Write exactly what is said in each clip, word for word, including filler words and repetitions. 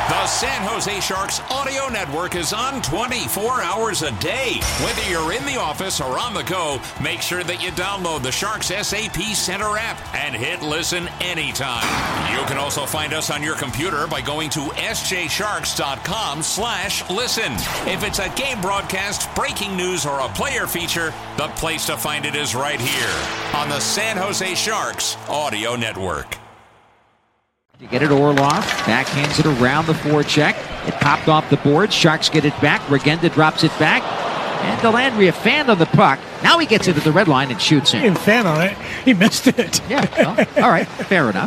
The San Jose Sharks audio network is on twenty-four hours a day. Whether you're in the office or on the go, make sure that you download the Sharks S A P Center app and hit listen anytime. You can also find us on your computer by going to s j sharks dot com slash listen. If it's a game broadcast, breaking news, or a player feature, the place to find it is right here on the San Jose Sharks audio network. You get it, Orlov backhands it around the forecheck. It popped off the board. Sharks get it back. Regenda drops it back. And Dellandrea fanned on the puck. Now he gets it at the red line and shoots He in. didn't fan on it. He missed it. Yeah, well, all right, fair enough.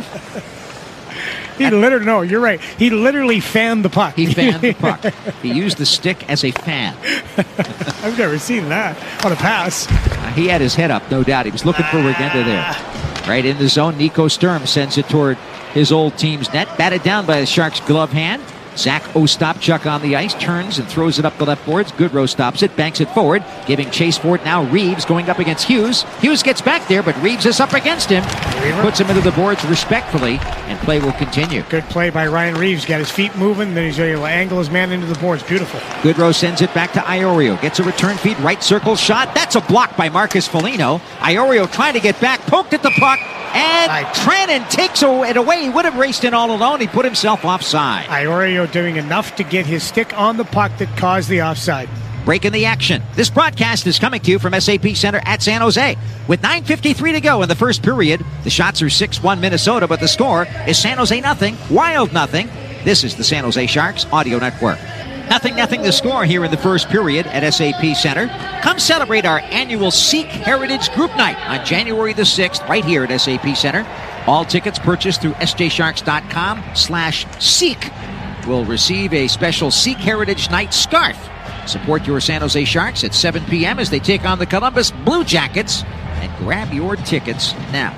He literally, no, you're right. He literally fanned the puck. He fanned the puck. He used the stick as a fan. I've never seen that on a pass. Uh, he had his head up, no doubt. He was looking for Regenda there. Right in the zone, Nico Sturm sends it toward his old team's net. Batted down by the Sharks' glove hand. Zach Ostapchuk on the ice, turns and throws it up the left boards. Goodrow stops it, banks it forward, giving chase for it. Now Reeves going up against Hughes. Hughes gets back there, but Reeves is up against him. Puts him into the boards respectfully, and play will continue. Good play by Ryan Reeves. Got his feet moving, then he's able to angle his man into the boards. Beautiful. Goodrow sends it back to Iorio. Gets a return feed, right circle shot. That's a block by Marcus Foligno. Iorio trying to get back, poked at the puck, and I- Trannon takes it away. He would have raced in all alone. He put himself offside. Iorio doing enough to get his stick on the puck that caused the offside. Breaking the action. This broadcast is coming to you from S A P Center at San Jose. With nine fifty-three to go in the first period, the shots are six one Minnesota, but the score is San Jose nothing, Wild nothing. This is the San Jose Sharks audio network. Nothing, nothing the score here in the first period at S A P Center. Come celebrate our annual Sikh Heritage Group Night on January the sixth, right here at S A P Center. All tickets purchased through s j sharks dot com slash Sikh will receive a special Sikh Heritage Night scarf. Support your San Jose Sharks at seven p.m. as they take on the Columbus Blue Jackets, and grab your tickets now.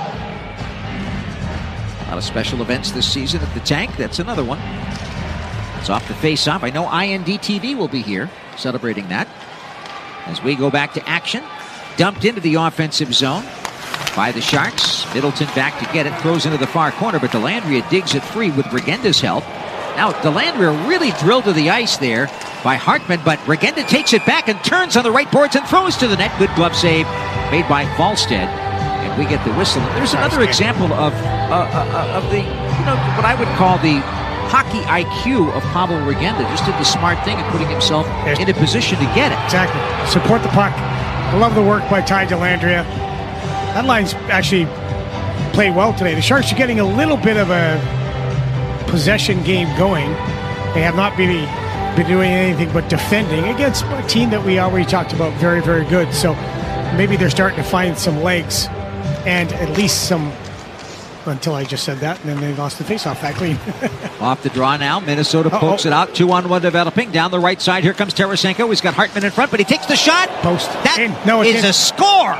A lot of special events this season at the Tank. That's another one. It's off the face-off. I know I N D T V will be here celebrating that. As we go back to action, dumped into the offensive zone by the Sharks. Middleton back to get it, throws into the far corner, but Dellandrea digs it free with Regenda's help. Now, Dellandrea really drilled to the ice there by Hartman, but Regenda takes it back and turns on the right boards and throws to the net. Good glove save made by Falstead. And we get the whistle. There's another example of uh, uh, of the, you know, what I would call the hockey I Q of Pavel Regenda. Just did the smart thing and putting himself in a position to get it. Exactly. Support the puck. I love the work by Ty Dellandrea. That line's actually played well today. The Sharks are getting a little bit of a possession game going. They have not really been doing anything but defending against a team that we already talked about very, very good. So maybe they're starting to find some legs and at least some, until I just said that, and then they lost the faceoff that clean. Off the draw now. Minnesota Uh-oh. pokes it out. two on one developing. Down the right side. Here comes Tarasenko. He's got Hartman in front, but he takes the shot. Post. That In. No, it is didn't. a score.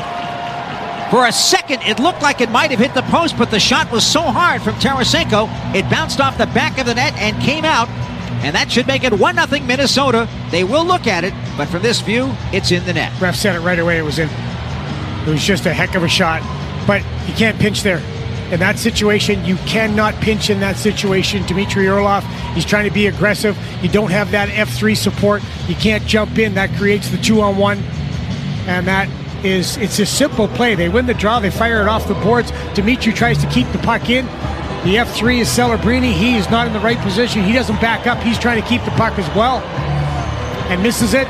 For a second, it looked like it might have hit the post, but the shot was so hard from Tarasenko, it bounced off the back of the net and came out. And that should make it one nothing Minnesota. They will look at it, but from this view, it's in the net. Ref said it right away. It was in. It was just a heck of a shot. But you can't pinch there. In that situation, you cannot pinch in that situation. Dmitry Orlov, he's trying to be aggressive. You don't have that F three support. You can't jump in. That creates the two-on-one. And that is, it's a simple play. They win the draw. They fire it off the boards. Dmitry tries to keep the puck in. The F three is Celebrini. He is not in the right position. He doesn't back up. He's trying to keep the puck as well. And misses it.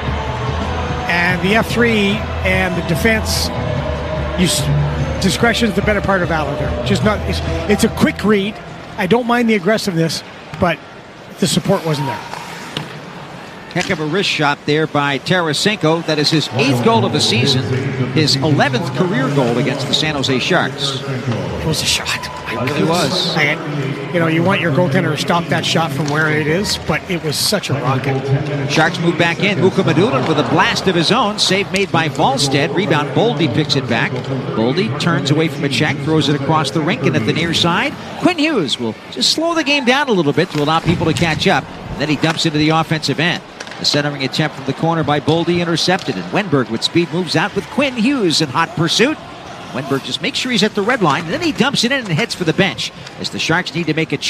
And the F three and the defense, you, discretion is the better part of valor there. Just not. It's, it's a quick read. I don't mind the aggressiveness, but the support wasn't there. Heck of a wrist shot there by Tarasenko. That is his eighth goal of the season, his eleventh career goal against the San Jose Sharks. It was a shot. It really was. I, you know, you want your goaltender to stop that shot from where it is, but it was such a rocket. Sharks move back in. Mukka Madulin with a blast of his own. Save made by Falstead. Rebound. Boldy picks it back. Boldy turns away from a check, throws it across the rink, and at the near side, Quinn Hughes will just slow the game down a little bit to allow people to catch up. And then he dumps into the offensive end. The centering attempt from the corner by Boldy intercepted, and Wenberg with speed moves out with Quinn Hughes in hot pursuit. Wenberg just makes sure he's at the red line, and then he dumps it in and heads for the bench as the Sharks need to make a